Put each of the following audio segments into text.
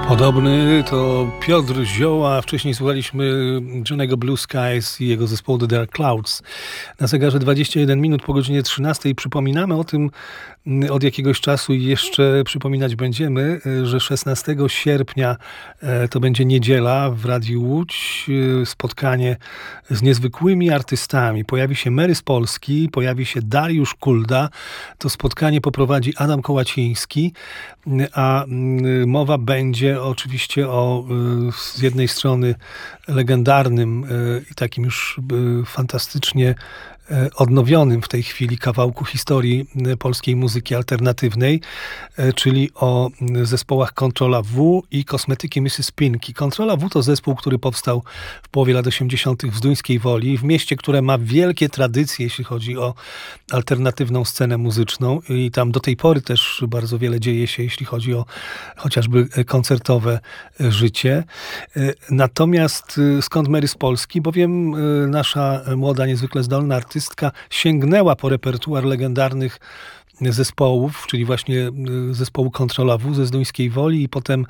Podobny to Piotr Zioła. Wcześniej słuchaliśmy Johnny'ego Blue Skies i jego zespołu The Dark Clouds. Na zegarze 21 minut po godzinie 13. Przypominamy o tym od jakiegoś czasu i jeszcze przypominać będziemy, że 16 sierpnia to będzie niedziela w Radiu Łódź. Spotkanie z niezwykłymi artystami. Pojawi się Mary z Polski, pojawi się Dariusz Kulda. To spotkanie poprowadzi Adam Kołaciński, a mowa będzie oczywiście o z jednej strony legendarnym i takim już fantastycznie odnowionym w tej chwili kawałku historii polskiej muzyki alternatywnej, czyli o zespołach Kontrola W i Kosmetyki Mrs. Pinky. Kontrola W to zespół, który powstał w połowie lat 80. w Zduńskiej Woli, w mieście, które ma wielkie tradycje, jeśli chodzi o alternatywną scenę muzyczną i tam do tej pory też bardzo wiele dzieje się, jeśli chodzi o chociażby koncertowe życie. Natomiast skąd Mary z Polski? Bowiem nasza młoda, niezwykle zdolna artystka sięgnęła po repertuar legendarnych zespołów, czyli właśnie zespołu Kontrola W ze Zduńskiej Woli i potem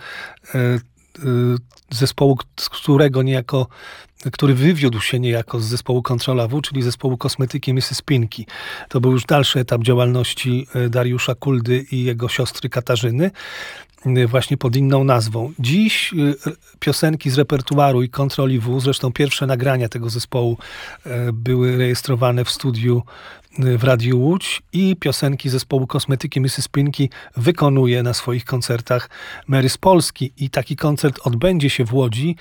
zespołu, z którego niejako, który wywiódł się niejako z zespołu Kontrola W, czyli zespołu Kosmetyki Mrs. Pinky. To był już dalszy etap działalności Dariusza Kuldy i jego siostry Katarzyny, właśnie pod inną nazwą. Dziś piosenki z repertuaru i Kontroli W, zresztą pierwsze nagrania tego zespołu były rejestrowane w studiu w Radiu Łódź i piosenki zespołu Kosmetyki Mrs. Pinky wykonuje na swoich koncertach Mary z Polski. I taki koncert odbędzie się w Łodzi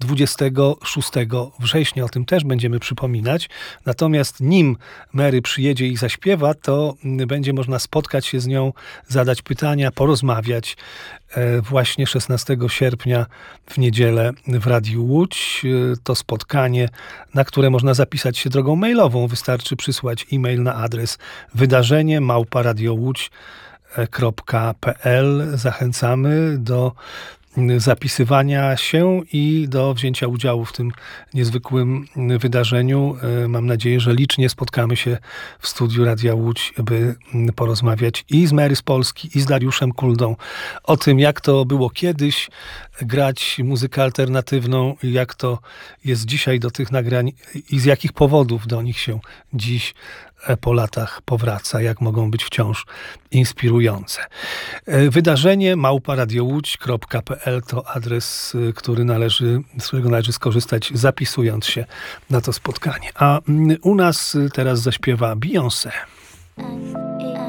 26 września. O tym też będziemy przypominać. Natomiast nim Mary przyjedzie i zaśpiewa, to będzie można spotkać się z nią, zadać pytania, porozmawiać właśnie 16 sierpnia w niedzielę w Radiu Łódź. To spotkanie, na które można zapisać się drogą mailową. Wystarczy przysłać e-mail na adres wydarzenie@radiołódź.pl. Zachęcamy do zapisywania się i do wzięcia udziału w tym niezwykłym wydarzeniu. Mam nadzieję, że licznie spotkamy się w studiu Radia Łódź, by porozmawiać i z Mary z Polski, i z Dariuszem Kuldą o tym, jak to było kiedyś grać muzykę alternatywną, jak to jest dzisiaj do tych nagrań i z jakich powodów do nich się dziś po latach powraca, jak mogą być wciąż inspirujące. Wydarzenie @radiołódź.pl to adres, z którego należy skorzystać, zapisując się na to spotkanie. A u nas teraz zaśpiewa Beyoncé.